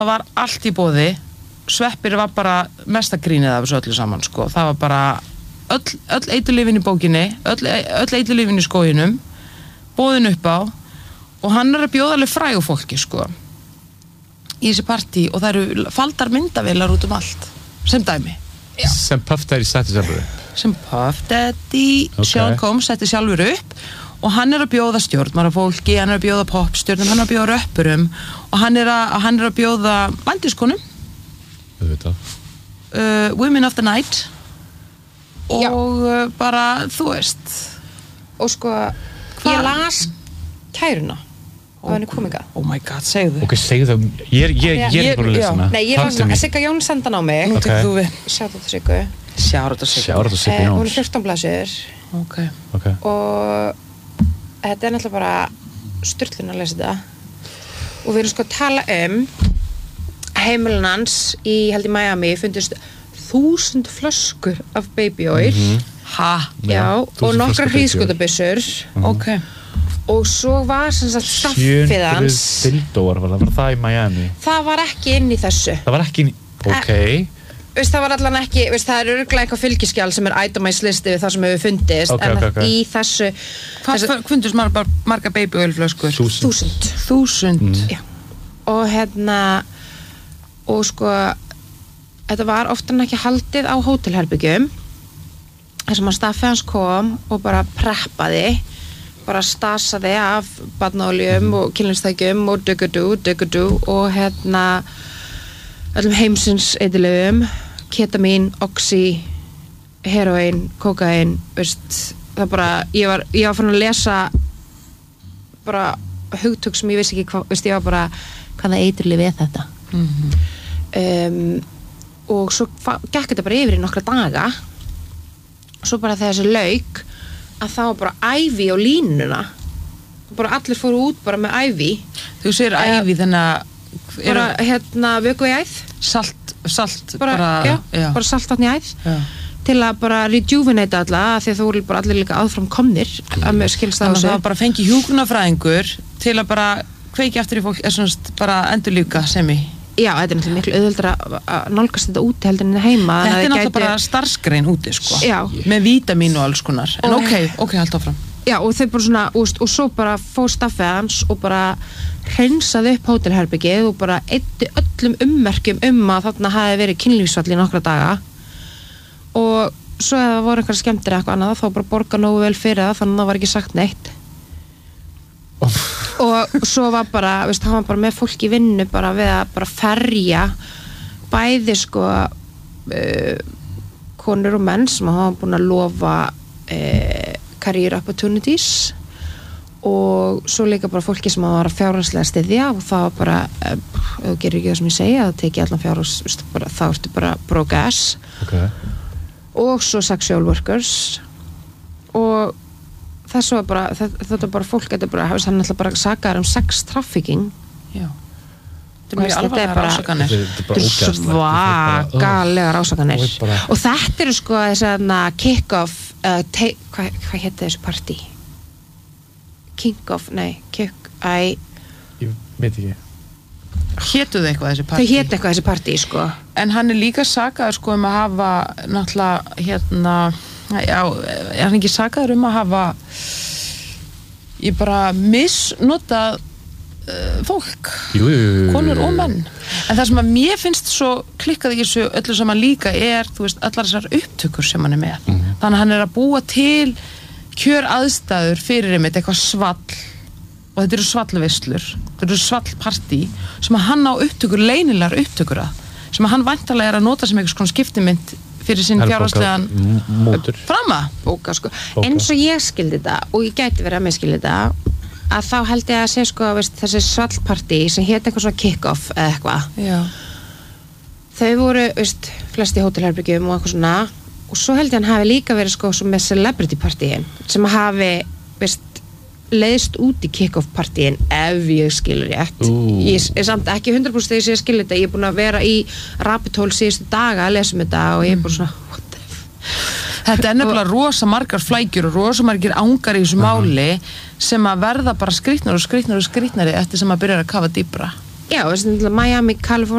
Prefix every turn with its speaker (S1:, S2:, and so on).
S1: það var allt í boði. Sveppir var bara mesta grínið af þessu öllu saman, sko. Það var bara öll eiturlyfin í bókinni, öll eiturlyfin í skóginum, boðin upp á, og hann að bjóða alveg frægu fólki, sko, í þessi partí, og það eru faldar myndavélar út allt, sem dæmi. Já.
S2: Sem Puff Daddy setti sjálfur upp? Sem
S1: Puff Daddy, Sean Combs setti sjálfur upp, og hann að bjóða stjórnmálafólki, hann að bjóða popstjörnum, hann að bjóða röppurum, og hann að bjóða vændiskonum, Women of the Night, og bara, þú veist,
S3: og sko, ég las kæruna og henni kominga.
S1: Oh my god, segðu.
S2: Ok, segðu það, ég er bara að lesa hana.
S3: Nei, ég las hana, Sigga Jón sendan á mig.
S1: Nú tekur þú við.
S3: Sjátt á Siggu.
S1: Sjátt á Siggu
S3: Jóns. Hún er 14 blaðsir.
S1: Ok.
S3: Og þetta er náttúrulega bara sturlun að lesa þetta. Og við erum sko að tala heimilin hans í, held í Miami, fundist 1000 flöskur af baby oil.
S1: Ha?
S3: Já, og nokkrar hríðskotabyssur.
S1: Ok.
S3: Og svo var sem sagt staffið hans
S2: 700 dildóar, var það í Miami?
S3: Það var ekki inn í þessu.
S2: Það var ekki inn í, ok.
S3: Veist, það var allan ekki, veist, það er örugglega eitthvað fylgiskjal sem er itemized listi við það sem hefur fundist,
S2: okay.
S3: Í þessu
S1: Hvað fundist marga baby oil flöskur?
S3: 1000. Já. Og og sko þetta var oftan ekki haldið á hótelherbyggjum þar sem að staffið hans kom og bara preppaði, bara stasaði af barnaoljum og kynlífstækjum og dugudú og öllum heimsins eiturlyfjum, ketamín, oxy, heroín, kókaín, veist, það bara, ég var fann að lesa bara hugtök sem ég vissi ekki hvað, veist, ég var bara, hvaða eiturlyf er þetta? Og svo gekk þetta bara yfir í nokkra daga, svo bara þegar þessi lauk, að það var bara ævi á línuna, bara allir fóru út bara með ævi.
S1: Þú segir ævi þannig að
S3: bara vöku í æð,
S1: salt
S3: bara saltvatn í æð, til að bara rejuvenate alla, því að þú voru bara allir líka áfram komnir að með skilst á þessu.
S1: Það var bara að fengi hjúkrunarfræðingur til að bara kveiki aftur í fólk, bara endurlífga sem í.
S3: Já, þetta er náttúrulega miklu auðveldara að nálgast þetta úti heldur en heima.
S1: Þetta er náttúrulega bara starfsgrein úti, sko.
S3: Já.
S1: Með vítamín og alls konar. En ok, haldt áfram.
S3: Já, og þau bara svona, og svo bara fór staffið hans og bara hreinsaði upp hótelherbergið og bara eyddi öllum ummerkjum að þarna hafi verið kynlífsfall í nokkra daga. Og svo ef það voru einhverja skemmtir eitthvað annað, þá bara borga nógu vel fyrir það, þannig að það var ekki sagt neitt. Og svo var bara, veist, hann var bara með fólk í vinnu bara við að bara ferja bæði sko konur og menn sem hafa búin að lofa career opportunities og svo líka bara fólki sem var að fjárhagslega styðja og það var bara, ef þú gerir ekki það sem ég segja, það teki allan fjárhags, þá ertu bara broke ass. Og svo sexual workers og þessu var bara, þetta bara fólk, þetta bara, hann er alltaf bara sakaður sex trafficking. Já. Þetta er mjög alvarlegar ásakanir. Þetta er svakalegar ásakanir. Og þetta eru sko þessi kick-off, hvað hétt þessu partí? Kick-off, nei,
S2: ég veit ekki.
S1: Hétu þau eitthvað þessi partí?
S3: Þau hétu eitthvað þessi partí, sko.
S1: En hann er líka sakaður sko að hafa, náttúrulega, hann er ekki sakaður að hafa ég bara misnotað fólk, konur og menn. En það sem að mér finnst svo klikkað í þessu öllu saman líka er, þú veist, allar þessar upptökur sem hann er með. Þannig að hann er að búa til kjör aðstæður fyrir einmitt eitthvað svall og þetta eru svallveislur, þetta eru svallpartí sem að hann á upptökur, leynilegar upptökur sem að hann væntanlega er að nota sem einhvers konar skiptimynd fyrir sinn fjárhagslegan frama
S3: bóka, sko. Eins og ég skildi þetta og ég gæti verið að miskildi þetta að þá held ég að segja sko veist, þessi svallpartí sem hétt eitthvað svona kick-off eða eitthvað þau voru, veist, flesti hótelherbyggjum og eitthvað svona og svo held ég hann hafi líka verið sko með celebrity partíin sem hafi, veist, leiðst út í kick-off partíin ef ég skilur rétt. Ég er samt ekki 100% þegar ég skilur þetta, ég er búin að vera í rabbit hole síðustu daga að lesa þetta og ég er búin svona what the
S1: Þetta er nefnilega rosa margar flækjur og rosa margir ángar í þessu máli sem að verða bara skrýtnar eftir sem að byrja að kafa dýpra.
S3: Já, Miami, Kalifornía